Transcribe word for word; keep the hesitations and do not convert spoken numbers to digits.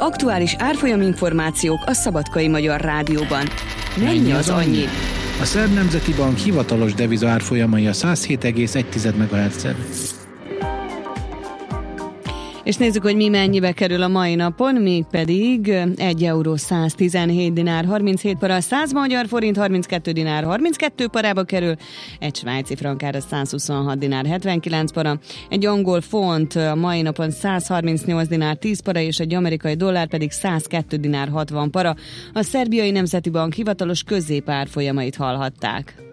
Aktuális árfolyam információk a Szabadkai Magyar Rádióban. Mennyi az annyi? A Szerb Nemzeti Bank hivatalos deviza árfolyamai a száz hét egész egy megahertzen. És nézzük, hogy mi mennyibe kerül a mai napon, még pedig egy euró száztizenhét dinár harminchét para, száz magyar forint harminckettő dinár harminckettő parába kerül, egy svájci frankára százhuszonhat dinár hetvenkilenc para, egy angol font a mai napon száz harmincnyolc dinár tíz para, és egy amerikai dollár pedig száz kettő dinár hatvan para. A Szerbiai Nemzeti Bank hivatalos középárfolyamait hallhatták.